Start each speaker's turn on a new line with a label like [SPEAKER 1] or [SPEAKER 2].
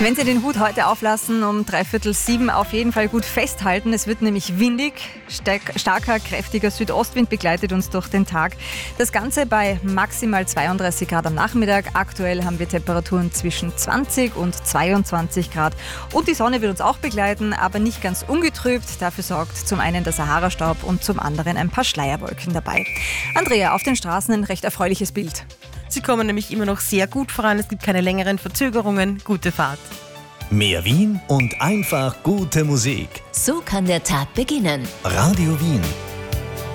[SPEAKER 1] Wenn Sie den Hut heute auflassen, um 6:45 auf jeden Fall gut festhalten. Es wird nämlich windig. Starker, kräftiger Südostwind begleitet uns durch den Tag. Das Ganze bei maximal 32 Grad am Nachmittag. Aktuell haben wir Temperaturen zwischen 20 und 22 Grad. Und die Sonne wird uns auch begleiten, aber nicht ganz ungetrübt. Dafür sorgt zum einen der Sahara-Staub und zum anderen ein paar Schleierwolken dabei. Andrea, auf den Straßen ein recht erfreuliches Bild.
[SPEAKER 2] Sie kommen nämlich immer noch sehr gut voran. Es gibt keine längeren Verzögerungen. Gute Fahrt.
[SPEAKER 3] Mehr Wien und einfach gute Musik.
[SPEAKER 4] So kann der Tag beginnen.
[SPEAKER 3] Radio Wien.